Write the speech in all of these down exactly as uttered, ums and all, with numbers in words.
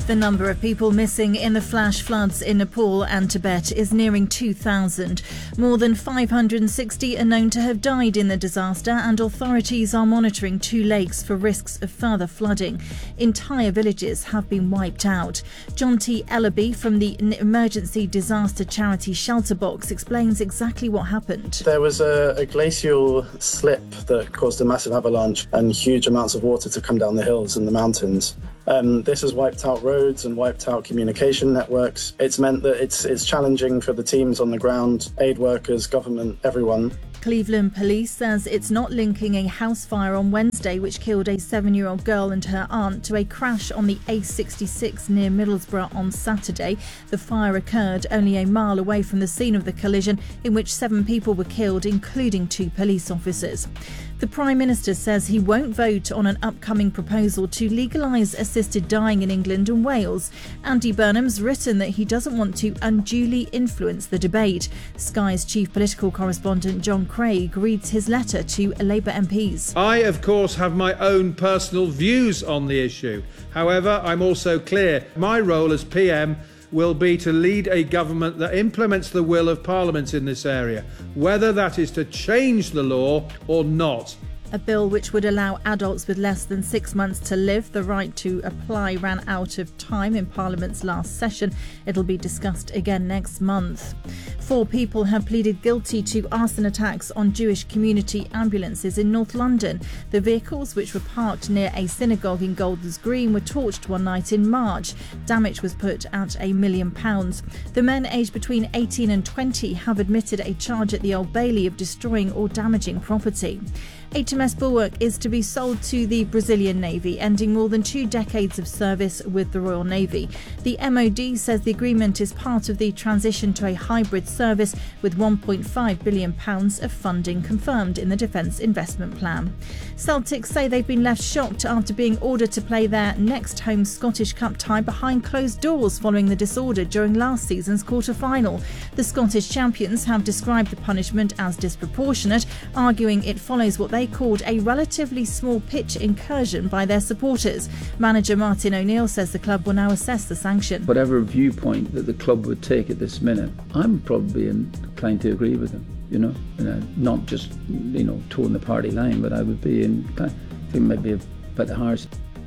The number of people missing in the flash floods in Nepal and Tibet is nearing two thousand. More than five hundred sixty are known to have died in the disaster, and authorities are monitoring two lakes for risks of further flooding. Entire villages have been wiped out. John T. Ellaby from the emergency disaster charity Shelterbox explains exactly what happened. There was a, a glacial slip that caused a massive avalanche and huge amounts of water to come down the hills and the mountains. Um, this has wiped out roads and wiped out communication networks. It's meant that it's it's challenging for the teams on the ground, aid workers, government, everyone. Cleveland Police says it's not linking a house fire on Wednesday which killed a seven-year-old girl and her aunt to a crash on the A sixty-six near Middlesbrough on Saturday. The fire occurred only a mile away from the scene of the collision, in which seven people were killed, including two police officers. The Prime Minister says he won't vote on an upcoming proposal to legalise assisted dying in England and Wales. Andy Burnham's written that he doesn't want to unduly influence the debate. Sky's chief political correspondent John Craig reads his letter to Labour M Ps. I, of course, have my own personal views on the issue. However, I'm also clear my role as P M will be to lead a government that implements the will of Parliament in this area, whether that is to change the law or not. A bill which would allow adults with less than six months to live the right to apply ran out of time in Parliament's last session. It'll be discussed again next month. Four people have pleaded guilty to arson attacks on Jewish community ambulances in North London. The vehicles, which were parked near a synagogue in Golders Green, were torched one night in March. Damage was put at a million pounds. The men aged between eighteen and twenty have admitted a charge at the Old Bailey of destroying or damaging property. H M S Bulwark is to be sold to the Brazilian Navy, ending more than two decades of service with the Royal Navy. The M O D says the agreement is part of the transition to a hybrid service, with one point five billion pounds of funding confirmed in the Defence Investment Plan. Celtic say they've been left shocked after being ordered to play their next home Scottish Cup tie behind closed doors following the disorder during last season's quarter-final. The Scottish champions have described the punishment as disproportionate, arguing it follows what they called a relatively small pitch incursion by their supporters. Manager Martin O'Neill says the club will now assess the sanction. Whatever viewpoint that the club would take at this minute, I'm probably inclined to agree with them, you know, uh, not just, you know, toeing the party line, but I would be in, I think maybe a bit harsh.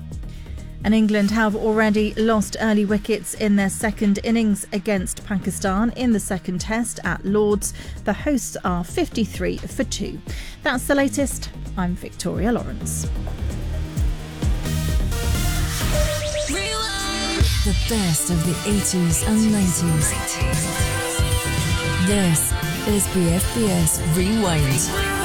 And England have already lost early wickets in their second innings against Pakistan in the second test at Lord's. The hosts are fifty-three for two. That's the latest. I'm Victoria Lawrence. The best of the eighties and nineties. This is B F B S Rewind.